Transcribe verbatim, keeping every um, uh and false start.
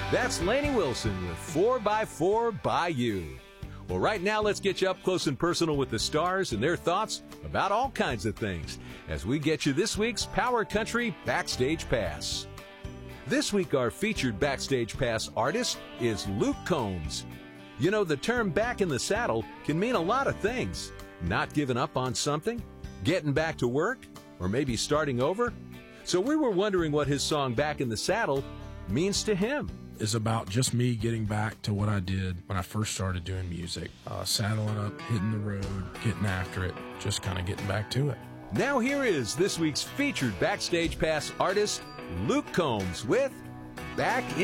That's Lainey Wilson with four by four by You. Well, right now, let's get you up close and personal with the stars and their thoughts about all kinds of things as we get you this week's Power Country Backstage Pass. This week, our featured Backstage Pass artist is Luke Combs. You know, the term back in the saddle can mean a lot of things. Not giving up on something, getting back to work, or maybe starting over. So we were wondering what his song Back in the Saddle means to him. Is about just me getting back to what I did when I first started doing music. Uh, saddling up, hitting the road, getting after it, just kind of getting back to it. Now here is this week's featured Backstage Pass artist, Luke Combs, with Back in